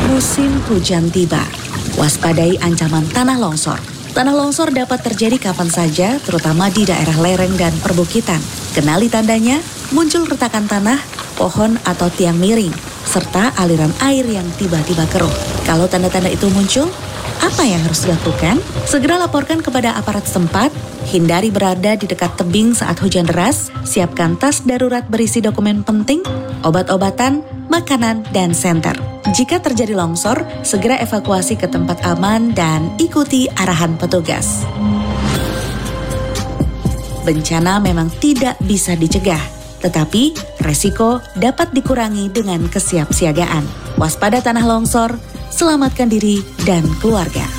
Musim hujan tiba. Waspadai ancaman tanah longsor. Tanah longsor dapat terjadi kapan saja, terutama di daerah lereng dan perbukitan. Kenali tandanya, muncul retakan tanah, pohon atau tiang miring, serta aliran air yang tiba-tiba keruh. Kalau tanda-tanda itu muncul, apa yang harus dilakukan? Segera laporkan kepada aparat setempat, hindari berada di dekat tebing saat hujan deras, siapkan tas darurat berisi dokumen penting, obat-obatan, makanan, dan senter. Jika terjadi longsor, segera evakuasi ke tempat aman dan ikuti arahan petugas. Bencana memang tidak bisa dicegah, tetapi resiko dapat dikurangi dengan kesiapsiagaan. Waspada tanah longsor, selamatkan diri dan keluarga.